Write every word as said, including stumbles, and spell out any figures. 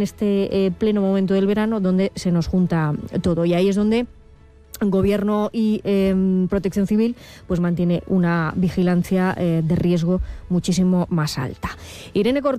en este eh, pleno momento del verano donde se nos junta todo. Y ahí es donde Gobierno y eh, Protección Civil pues mantiene una vigilancia eh, de riesgo muchísimo más alta. Irene Cortés